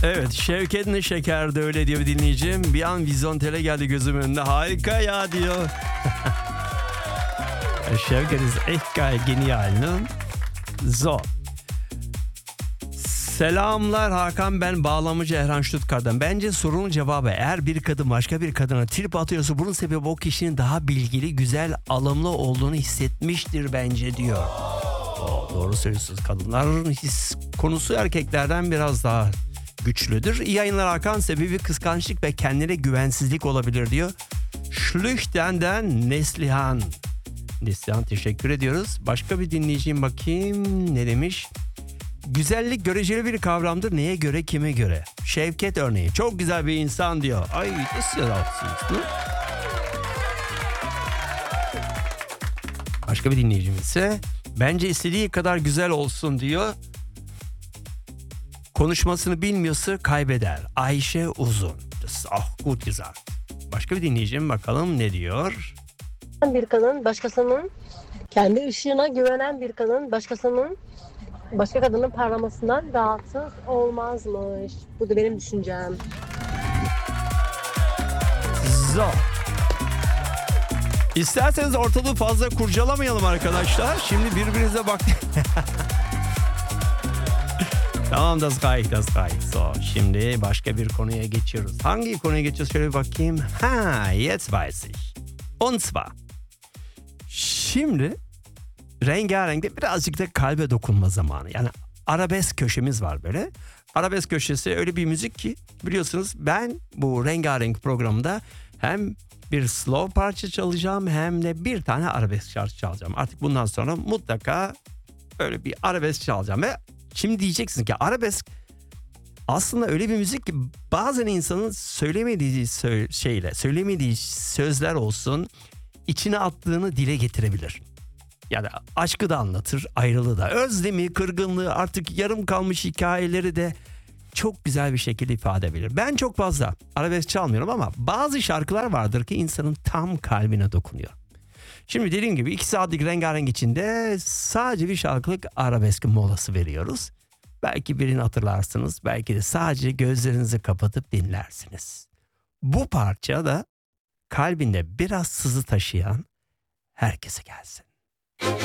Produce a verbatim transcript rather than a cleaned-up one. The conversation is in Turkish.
Evet, Şevket ne şeker de öyle diyor bir dinleyicim. Bir an Vizontele geldi gözümün önüne. Harika ya diyor. Şevket is echt geil, genial ne? So. Selamlar Hakan, ben bağlamacı Erhan Stuttgart'tan. Bence sorunun cevabı, eğer bir kadın başka bir kadına trip atıyorsa bunun sebebi o kişinin daha bilgili, güzel, alımlı olduğunu hissetmiştir bence diyor. O, doğru söylüyorsunuz. Kadınların his konusu erkeklerden biraz daha güçlüdür. İyi yayınlar Hakan, sebebi kıskançlık ve kendine güvensizlik olabilir diyor. Schlüchten'den Neslihan. Neslihan teşekkür ediyoruz. Başka bir dinleyiciyim, bakayım ne demiş. Güzellik göreceli bir kavramdır. Neye göre, kime göre? Şevket örneği. Çok güzel bir insan diyor. Ay, nasıl rahatsınız? Başka bir dinleyicim ise bence istediği kadar güzel olsun diyor. Konuşmasını bilmiyorsa kaybeder. Ayşe Uzun. Ah, gut gesagt. Başka bir dinleyicim, bakalım ne diyor? Bir kadın başkasının kendi ışığına güvenen bir kadın başkasının başka kadının parlamasından rahatsız olmazmış. Bu da benim düşüncem. Zor. İsterseniz ortalığı fazla kurcalamayalım arkadaşlar. Şimdi birbirinize bak. Tamam, das reicht, das reicht. So, şimdi başka bir konuya geçiyoruz. Hangi konuya geçiyoruz? Şöyle bir bakayım. Ha, jetzt weiß ich. Und zwar. Şimdi rengarenkte birazcık da kalbe dokunma zamanı. Yani arabesk köşemiz var böyle. Arabesk köşesi öyle bir müzik ki biliyorsunuz, ben bu rengarenk programda hem bir slow parça çalacağım hem de bir tane arabesk şarkı çalacağım. Artık bundan sonra mutlaka öyle bir arabesk çalacağım. Ve şimdi diyeceksiniz ki arabesk aslında öyle bir müzik ki bazen insanın söylemediği sö- şeyle, söylemediği sözler olsun, içine attığını dile getirebilir. Yani aşkı da anlatır, ayrılığı da, özlemi, kırgınlığı, artık yarım kalmış hikayeleri de çok güzel bir şekilde ifade edebilir. Ben çok fazla arabesk çalmıyorum ama bazı şarkılar vardır ki insanın tam kalbine dokunuyor. Şimdi dediğim gibi iki saatlik rengarenk içinde sadece bir şarkılık arabesk molası veriyoruz. Belki birini hatırlarsınız, belki de sadece gözlerinizi kapatıp dinlersiniz. Bu parça da kalbinde biraz sızı taşıyan herkese gelsin.